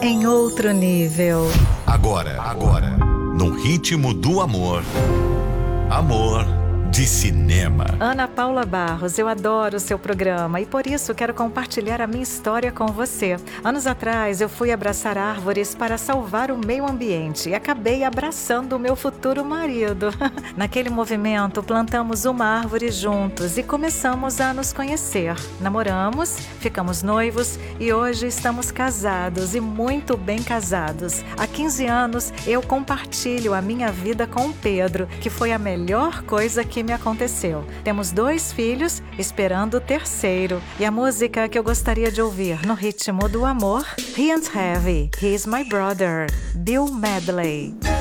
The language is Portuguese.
Em outro nível. Agora, no ritmo do amor. Amor de cinema. Ana Paula Barros, eu adoro o seu programa e por isso quero compartilhar a minha história com você. Anos atrás eu fui abraçar árvores para salvar o meio ambiente e acabei abraçando o meu futuro marido. Naquele movimento plantamos uma árvore juntos e começamos a nos conhecer. Namoramos, ficamos noivos e hoje estamos casados e muito bem casados. Há 15 anos eu compartilho a minha vida com o Pedro, que foi a melhor coisa que me aconteceu. Temos 2 filhos, esperando o terceiro. E a música que eu gostaria de ouvir no ritmo do amor, He and Heavy, He's My Brother, Bill Medley.